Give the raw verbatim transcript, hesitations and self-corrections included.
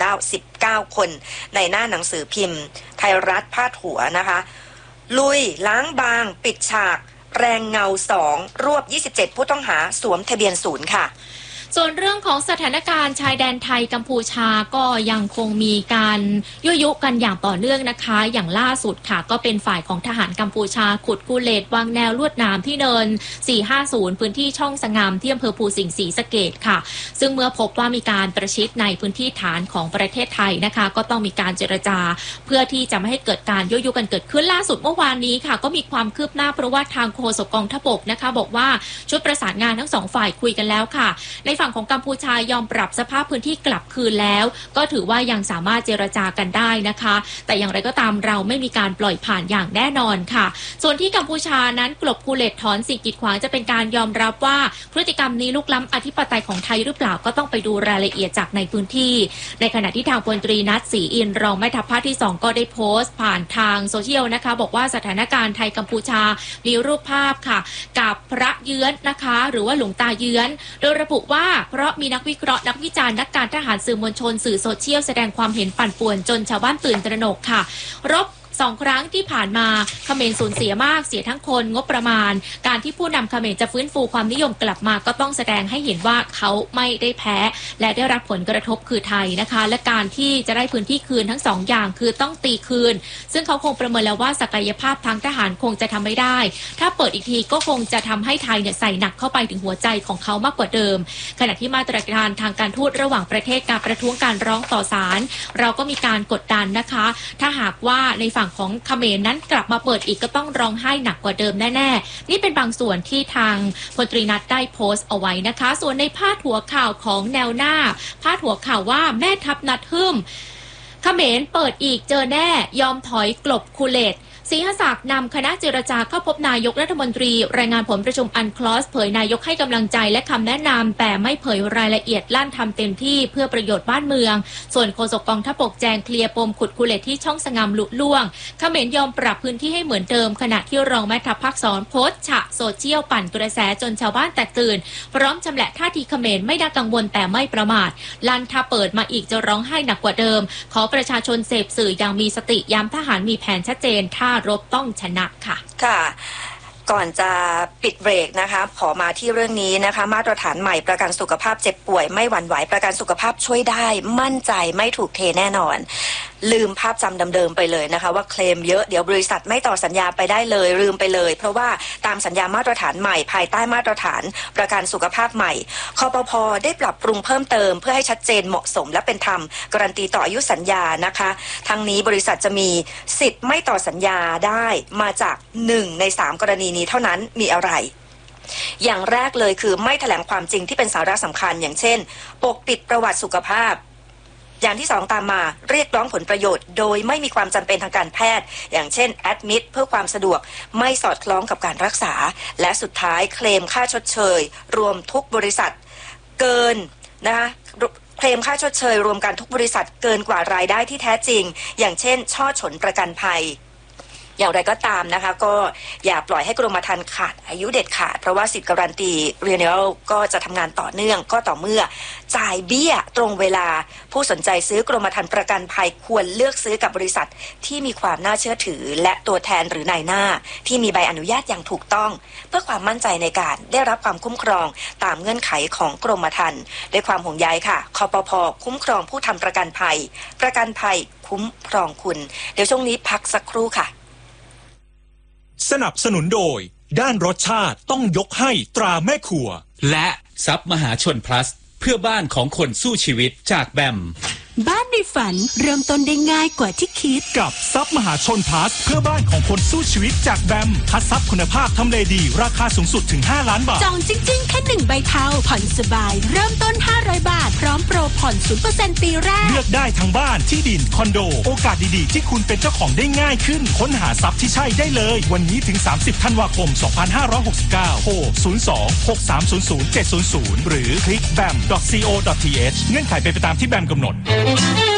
แล้วสิบเก้าคนในหน้าหนังสือพิมพ์ไทยรัฐพาดหัวนะคะลุยล้างบางปิดฉากแรงเงาสองรวบยี่สิบเจ็ดผู้ต้องหาสวมทะเบียนศูนย์ค่ะส่วนเรื่องของสถานการณ์ชายแดนไทยกัมพูชาก็ยังคงมีการยั่วยุกันอย่างต่อเนื่องนะคะอย่างล่าสุดค่ะก็เป็นฝ่ายของทหารกัมพูชาขุดกูเลตวางแนวลวดหนามที่เนินสี่ห้าศูนย์พื้นที่ช่องสงามที่อำเภอภูสิงห์ศรีสะเกษค่ะซึ่งเมื่อพบว่ามีการประชิดในพื้นที่ฐานของประเทศไทยนะคะก็ต้องมีการเจรจาเพื่อที่จะไม่ให้เกิดการยั่วยุกันเกิดขึ้นล่าสุดเมื่อวานนี้ค่ะก็มีความคืบหน้าเพราะว่าทางโฆษกกองทัพบกนะคะบอกว่าชุดประสานงานทั้งสองฝ่ายคุยกันแล้วค่ะในฝั่งของกัมพูชายอมปรับสภาพพื้นที่กลับคืนแล้วก็ถือว่ายังสามารถเจรจากันได้นะคะแต่อย่างไรก็ตามเราไม่มีการปล่อยผ่านอย่างแน่นอนค่ะส่วนที่กัมพูชานั้นกลบกูเลตถอนสิ่งกีดขวางจะเป็นการยอมรับว่าพฤติกรรมนี้ลุกล้ำอธิปไตยของไทยหรือเปล่าก็ต้องไปดูรายละเอียดจากในพื้นที่ในขณะที่ทางพลตรีนัทศรีอินทร์รองแม่ทัพภาคที่สองก็ได้โพสต์ผ่านทางโซเชียลนะคะบอกว่าสถานการณ์ไทยกัมพูชามีรูปภาพค่ะกับพระเยื้อนนะคะหรือว่าหลวงตาเยื้อนโดยระบุว่าเพราะมีนักวิเคราะห์นักวิจารณ์นักการทหารสื่อมวลชนสื่อโซเชียลแสดงความเห็นปั่นป่วนจนชาวบ้านตื่นตระหนกค่ะรบสองครั้งที่ผ่านมาเขมรสูญเสียมากเสียทั้งคนงบประมาณการที่ผู้นำเขมรจะฟื้นฟูความนิยมกลับมาก็ต้องแสดงให้เห็นว่าเขาไม่ได้แพ้และได้รับผลกระทบคือไทยนะคะและการที่จะได้พื้นที่คืนทั้งสองอย่างคือต้องตีคืนซึ่งเขาคงประเมินแล้วว่าศักยภาพทางทหารคงจะทำไม่ได้ถ้าเปิดอีกทีก็คงจะทำให้ไทยเนี่ยใส่หนักเข้าไปถึงหัวใจของเขามากกว่าเดิมขณะที่มาตรการทางการทูตระหว่างประเทศการประท้วงการร้องต่อศาลเราก็มีการกดดันนะคะถ้าหากว่าในฝั่งของเขมรนั้นกลับมาเปิดอีกก็ต้องร้องไห้หนักกว่าเดิมแน่ๆนี่เป็นบางส่วนที่ทางพลตรีนัทได้โพสต์เอาไว้นะคะส่วนในพาดหัวข่าวของแนวหน้าพาดหัวข่าวว่าแม่ทัพนัดฮึ่มเขมรเปิดอีกเจอแน่ยอมถอยกลบคูเลตศรีหศักดิ์นำคณะเจรจาเข้าพบนายกรัฐมนตรีรายงานผลประชุมอันคลอสเผยนายกให้กำลังใจและคำแนะนำแต่ไม่เผยรายละเอียดลั่นทำเต็มที่เพื่อประโยชน์บ้านเมืองส่วนโฆษกกองทัพบกแจงเคลียร์ปมขุดคูเลตที่ช่องสงามลุล่วงเขมรยอมปรับพื้นที่ให้เหมือนเดิมขณะที่รองแม่ทัพภาคสองโพสต์ฉะโซเชียลปั่นกระแสจนชาวบ้านแตกตื่นพร้อมชำแหละท่าทีเขมรไม่น่ากังวลแต่ไม่ประมาทลั่นถ้าเปิดมาอีกจะร้องไห้หนักกว่าเดิมขอประชาชนเสพสื่ออย่างมีสติย้ำทหารมีแผนชัดเจนถ้ารบต้องชนะค่ะค่ะก่อนจะปิดเบรกนะคะขอมาที่เรื่องนี้นะคะมาตรฐานใหม่ประกันสุขภาพเจ็บป่วยไม่หวั่นไหวประกันสุขภาพช่วยได้มั่นใจไม่ถูกเทแน่นอนลืมภาพจำเดิมๆไปเลยนะคะว่าเคลมเยอะเดี๋ยวบริษัทไม่ต่อสัญญาไปได้เลยลืมไปเลยเพราะว่าตามสัญญามาตรฐานใหม่ภายใต้มาตรฐานประกันสุขภาพใหม่คปภ.ได้ปรับปรุงเพิ่มเติมเพื่อให้ชัดเจนเหมาะสมและเป็นธรรมการันตีต่ออายุสัญญานะคะทั้งนี้บริษัทจะมีสิทธิ์ไม่ต่อสัญญาได้มาจากหนึ่งในสามกรณีนี้เท่านั้นมีอะไรอย่างแรกเลยคือไม่แถลงความจริงที่เป็นสาระสำคัญอย่างเช่นปกปิดประวัติสุขภาพอย่างที่สองตามมาเรียกร้องผลประโยชน์โดยไม่มีความจำเป็นทางการแพทย์อย่างเช่นแอดมิดเพื่อความสะดวกไม่สอดคล้องกับการรักษาและสุดท้ายเคลมค่าชดเชยรวมทุกบริษัทเกินนะคะเคลมค่าชดเชยรวมกันทุกบริษัทเกินกว่ารายได้ที่แท้จริงอย่างเช่นช่อฉนประกันภัยอย่างไรก็ตามนะคะก็อย่าปล่อยให้กรมธรรม์ขาดอายุเด็ดขาดเพราะว่าสิทธิการันตีเรียนลก็จะทำงานต่อเนื่องก็ต่อเมื่อจ่ายเบี้ยตรงเวลาผู้สนใจซื้อกรมธรรม์ประกันภัยควรเลือกซื้อกับบริษัทที่มีความน่าเชื่อถือและตัวแทนหรือนายหน้าที่มีใบอนุญาตอย่างถูกต้องเพื่อความมั่นใจในการได้รับความคุ้มครองตามเงื่อนไขของกรมธรรม์ด้วยความห่วงใยค่ะคปภ.คุ้มครองผู้ทำประกันภัยประกันภัยคุ้มครองคุณเดี๋ยวช่วงนี้พักสักครู่ค่ะสนับสนุนโดยด้านรสชาติต้องยกให้ตราแม่ครัวและซับมหาชน plus เพื่อบ้านของคนสู้ชีวิตจากแบมบ้านในฝันเริ่มต้นได้ง่ายกว่าที่คิดกับซับมหาชนพลัสเพื่อบ้านของคนสู้ชีวิตจากแบมคัดซับคุณภาพทำเลดีราคาสูงสุดถึงห้าล้านบาทจองจริงๆแค่หนึ่งใบเทาผ่อนสบายเริ่มต้นห้าร้อยบาทพร้อมโปรผ่อน ศูนย์เปอร์เซ็นต์ ปีแรกเลือกได้ทั้งบ้านที่ดินคอนโดโอกาสดีๆที่คุณเป็นเจ้าของได้ง่ายขึ้นค้นหาซับที่ใช่ได้เลยวันนี้ถึงสามสิบธันวาคมสองพันห้าร้อยหกสิบเก้าโทรศูนย์ สอง หก สาม ศูนย์ ศูนย์ เจ็ด ศูนย์ ศูนย์หรือคลิก แบม ดอท ซี โอ ดอท ที เอช เงื่อนไขเป็นไปตามที่แบมกำหนด